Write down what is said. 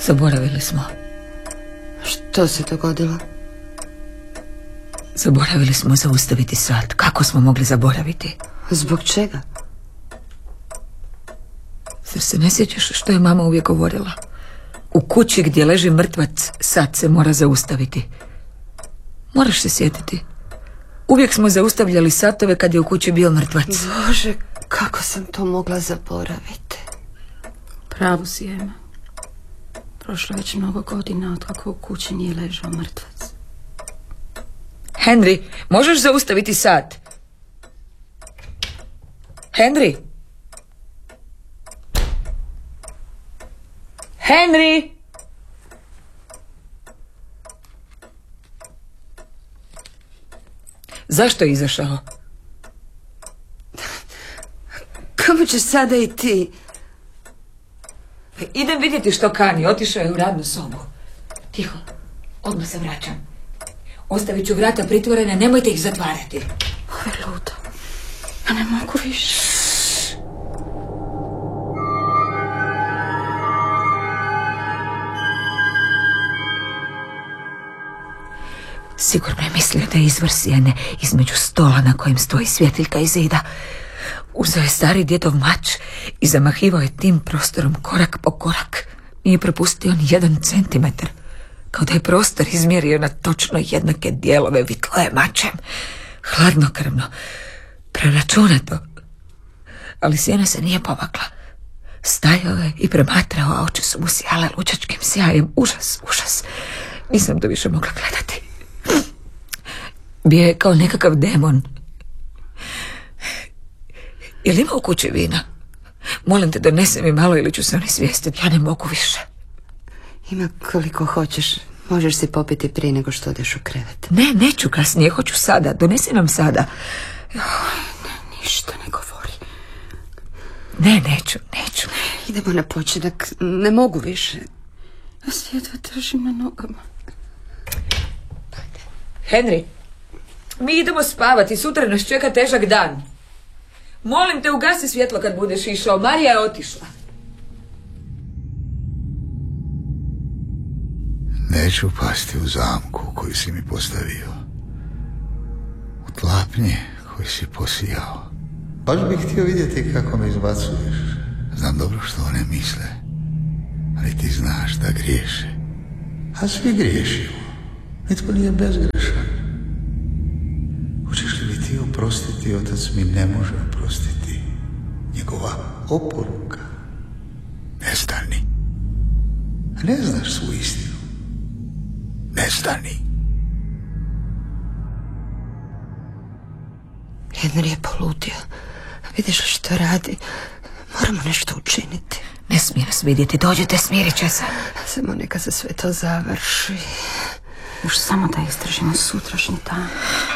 Zaboravili smo. Što se dogodilo? Zaboravili smo zaustaviti sat. Kako smo mogli zaboraviti? Zbog čega? Zar se ne sjećaš što je mama uvijek govorila? U kući gdje leži mrtvac, sat se mora zaustaviti. Moraš se sjetiti. Uvijek smo zaustavljali satove kad je u kući bio mrtvac. Bože, kako sam to mogla zaboraviti? Pravu si, Ema. Prošlo već mnogo godina od kako u kući nije ležao mrtvac. Henry, možeš zaustaviti sat? Henry? Henry? Zašto je izašao? Kamo ćeš sada i ti? Idem vidjeti što kani. Otišao je u radnu sobu. Tiho, odmah se vraćam. Ostavit ću vrata pritvorena, nemojte ih zatvarati. Ovo je ludo. Ja ne mogu više. Sigurno je mislio da je izvor sjene između stola na kojem stoji svjetiljka i zida. Uzeo je stari djedov mač i zamahivao je tim prostorom korak po korak. Nije propustio ni 1 centimetar. Kao da je prostor izmjerio na točno jednake dijelove, vitlo je mačem. Hladnokrvno, preračunato. Ali sjena se nije pomakla. Stajao je i promatrao, a oči su mu sjale lučačkim sjajem. Užas, užas. Nisam to više mogla gledati. Bio je kao nekakav demon. Je li ima u kući vina? Molim te, donesi mi malo ili ću se onesvijestiti. Ja ne mogu više. Ima koliko hoćeš. Možeš si popiti prije nego što odeš u krevet. Ne, neću kasnije. Hoću sada. Donesi nam sada. Ne, ništa ne govori. Ne, neću. Idemo na počinak. Ne mogu više. Ja se jedva držim na nogama. Henry, mi idemo spavati. Sutra nas čeka težak dan. Molim te, ugasi svjetlo kad budeš išao. Marija je otišla. Neću pasti u zamku koju si mi postavio. U tlapnje koji si posijao. Baš bih htio vidjeti kako me izbacuješ. Znam dobro što one misle. Ali ti znaš da griješe. A svi griješimo. Nitko nije bezgrešan. Hoćeš li mi ti oprostiti? Otac mi ne može oprostiti. Njegova oporuka. Nestani. A ne znaš svu istinu. Nestani. Henry je poludio. Vidiš li što radi? Moramo nešto učiniti. Ne smije nas vidjeti. Dođite, smirit će se. Samo neka se sve to završi. Još samo da istražimo sutrašnji dan.